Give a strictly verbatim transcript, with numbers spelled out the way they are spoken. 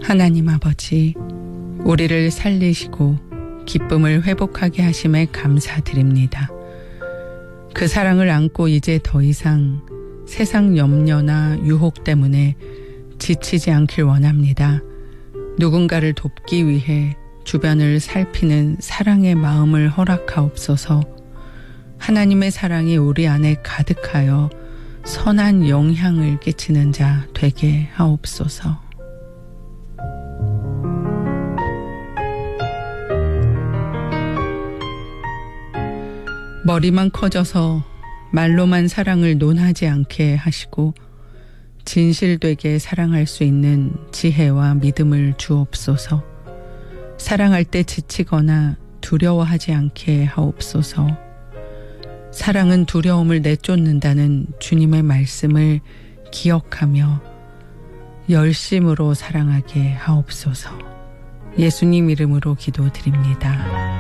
하나님 아버지, 우리를 살리시고 기쁨을 회복하게 하심에 감사드립니다. 그 사랑을 안고 이제 더 이상 세상 염려나 유혹 때문에 지치지 않길 원합니다. 누군가를 돕기 위해 주변을 살피는 사랑의 마음을 허락하옵소서. 하나님의 사랑이 우리 안에 가득하여 선한 영향을 끼치는 자 되게 하옵소서. 머리만 커져서 말로만 사랑을 논하지 않게 하시고 진실되게 사랑할 수 있는 지혜와 믿음을 주옵소서. 사랑할 때 지치거나 두려워하지 않게 하옵소서. 사랑은 두려움을 내쫓는다는 주님의 말씀을 기억하며 열심으로 사랑하게 하옵소서. 예수님 이름으로 기도드립니다.